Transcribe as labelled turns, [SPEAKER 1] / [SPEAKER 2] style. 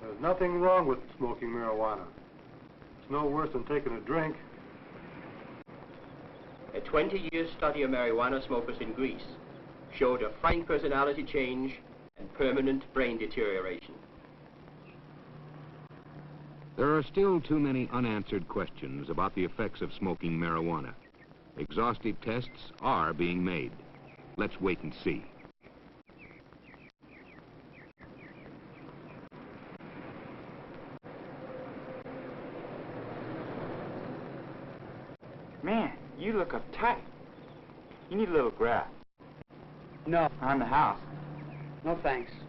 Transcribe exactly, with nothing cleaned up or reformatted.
[SPEAKER 1] There's nothing wrong with smoking marijuana. It's no worse than taking a drink.
[SPEAKER 2] A twenty-year study of marijuana smokers in Greece showed a fine personality change and permanent brain deterioration.
[SPEAKER 3] There are still too many unanswered questions about the effects of smoking marijuana. Exhaustive tests are being made. Let's wait and see.
[SPEAKER 4] Man, you look uptight. You need a little grass.
[SPEAKER 5] No.
[SPEAKER 4] On the house.
[SPEAKER 5] No thanks.